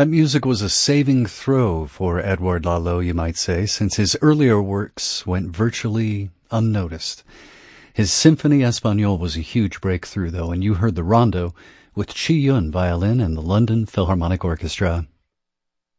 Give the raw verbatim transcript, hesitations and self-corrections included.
That music was a saving throw for Edouard Lalo, you might say, since his earlier works went virtually unnoticed. His Symphonie Espagnole was a huge breakthrough, though, and you heard the Rondo with Chi Yun violin and the London Philharmonic Orchestra.